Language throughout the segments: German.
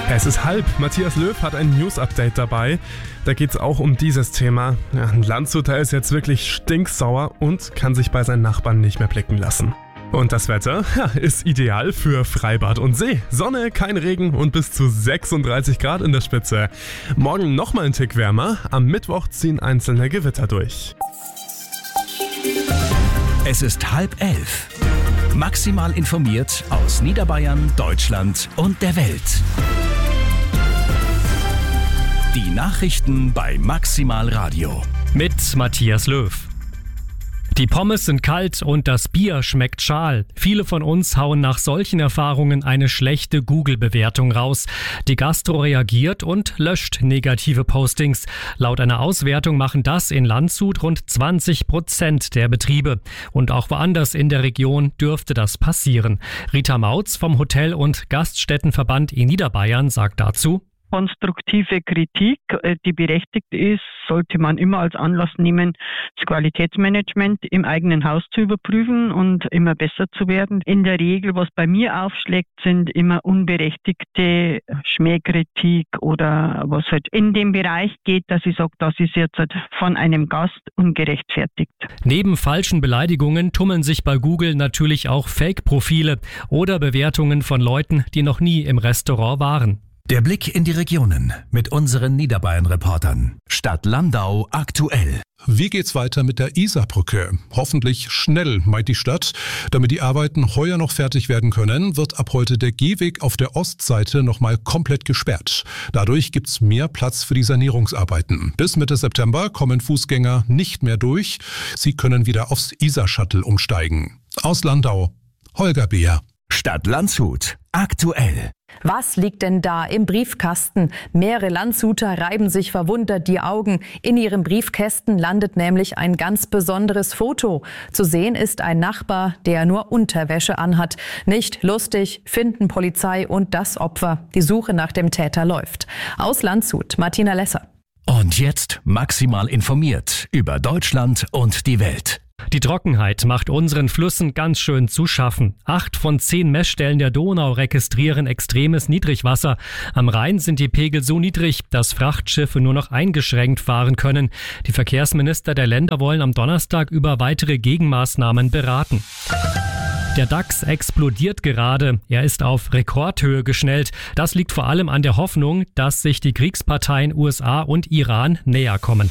Es ist halb. Matthias Löw hat ein News-Update dabei. Da geht es auch um dieses Thema. Ja, ein Landshuter ist jetzt wirklich stinksauer und kann sich bei seinen Nachbarn nicht mehr blicken lassen. Und das Wetter ist ideal für Freibad und See. Sonne, kein Regen und bis zu 36 Grad in der Spitze. Morgen nochmal ein Tick wärmer. Am Mittwoch ziehen einzelne Gewitter durch. Es ist 10:30. Maximal informiert aus Niederbayern, Deutschland und der Welt. Die Nachrichten bei Maximal Radio. Mit Matthias Löw. Die Pommes sind kalt und das Bier schmeckt schal. Viele von uns hauen nach solchen Erfahrungen eine schlechte Google-Bewertung raus. Die Gastro reagiert und löscht negative Postings. Laut einer Auswertung machen das in Landshut rund 20% der Betriebe. Und auch woanders in der Region dürfte das passieren. Rita Mautz vom Hotel- und Gaststättenverband in Niederbayern sagt dazu: Konstruktive Kritik, die berechtigt ist, sollte man immer als Anlass nehmen, das Qualitätsmanagement im eigenen Haus zu überprüfen und immer besser zu werden. In der Regel, was bei mir aufschlägt, sind immer unberechtigte Schmähkritik oder was halt in dem Bereich geht, dass ich sage, das ist jetzt von einem Gast ungerechtfertigt. Neben falschen Beleidigungen tummeln sich bei Google natürlich auch Fake-Profile oder Bewertungen von Leuten, die noch nie im Restaurant waren. Der Blick in die Regionen mit unseren Niederbayern-Reportern. Stadt Landau aktuell. Wie geht's weiter mit der Isarbrücke? Hoffentlich schnell, meint die Stadt. Damit die Arbeiten heuer noch fertig werden können, wird ab heute der Gehweg auf der Ostseite nochmal komplett gesperrt. Dadurch gibt's mehr Platz für die Sanierungsarbeiten. Bis Mitte September kommen Fußgänger nicht mehr durch. Sie können wieder aufs Isar-Shuttle umsteigen. Aus Landau, Holger Beer. Stadt Landshut aktuell. Was liegt denn da im Briefkasten? Mehrere Landshuter reiben sich verwundert die Augen. In ihren Briefkästen landet nämlich ein ganz besonderes Foto. Zu sehen ist ein Nachbar, der nur Unterwäsche anhat. Nicht lustig, finden Polizei und das Opfer. Die Suche nach dem Täter läuft. Aus Landshut, Martina Lesser. Und jetzt maximal informiert über Deutschland und die Welt. Die Trockenheit macht unseren Flüssen ganz schön zu schaffen. 8 von 10 Messstellen der Donau registrieren extremes Niedrigwasser. Am Rhein sind die Pegel so niedrig, dass Frachtschiffe nur noch eingeschränkt fahren können. Die Verkehrsminister der Länder wollen am Donnerstag über weitere Gegenmaßnahmen beraten. Der DAX explodiert gerade. Er ist auf Rekordhöhe geschnellt. Das liegt vor allem an der Hoffnung, dass sich die Kriegsparteien USA und Iran näher kommen.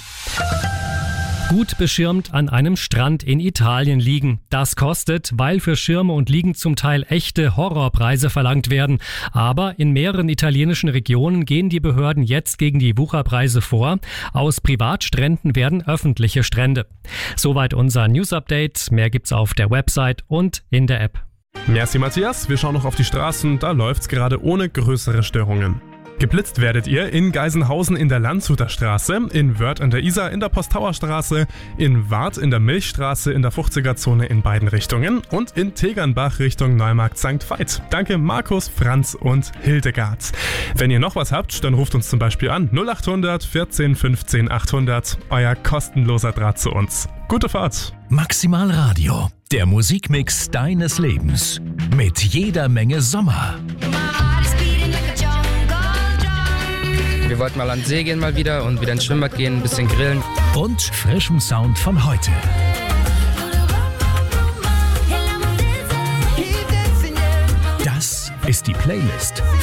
Gut beschirmt an einem Strand in Italien liegen. Das kostet, weil für Schirme und Liegen zum Teil echte Horrorpreise verlangt werden. Aber in mehreren italienischen Regionen gehen die Behörden jetzt gegen die Wucherpreise vor. Aus Privatstränden werden öffentliche Strände. Soweit unser News-Update. Mehr gibt's auf der Website und in der App. Merci Matthias, wir schauen noch auf die Straßen. Da läuft's gerade ohne größere Störungen. Geblitzt werdet ihr in Geisenhausen in der Landshuter Straße, in Wörth an der Isar in der Postauer Straße, in Warth in der Milchstraße in der 50er-Zone in beiden Richtungen und in Tegernbach Richtung Neumarkt St. Veit. Danke Markus, Franz und Hildegard. Wenn ihr noch was habt, dann ruft uns zum Beispiel an 0800 14 15 800, euer kostenloser Draht zu uns. Gute Fahrt! Maximal Radio, der Musikmix deines Lebens. Mit jeder Menge Sommer. Wir wollten mal an den See gehen mal wieder und wieder ins Schwimmbad gehen, ein bisschen grillen. Und frischem Sound von heute. Das ist die Playlist